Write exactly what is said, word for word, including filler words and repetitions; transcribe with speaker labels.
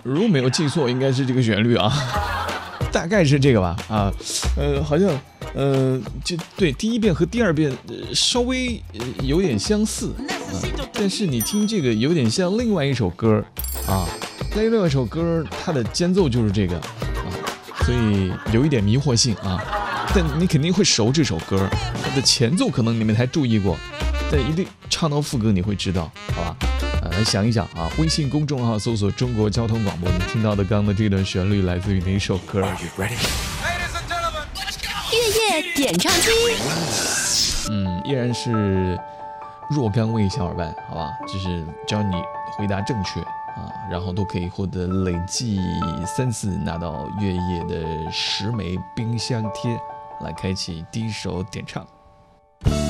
Speaker 1: 如果没有记错，应该是这个旋律啊，大概是这个吧啊，呃，好像呃，就对，第一遍和第二遍、呃、稍微、呃、有点相似啊，但是你听这个有点像另外一首歌啊，另外一首歌它的间奏就是这个啊，所以有一点迷惑性啊，但你肯定会熟这首歌，它的前奏可能你们还注意过，但一定唱到副歌你会知道，好吧？呃，来想一想啊，微信公众号搜索中国交通广播，你听到的刚刚的这段旋律来自于哪首歌？
Speaker 2: 月夜点唱机，
Speaker 1: 嗯，依然是若干位小伙伴，好吧，就是只要你回答正确啊，然后都可以获得累计三次拿到月夜的十枚冰箱贴，来开启第一首点唱。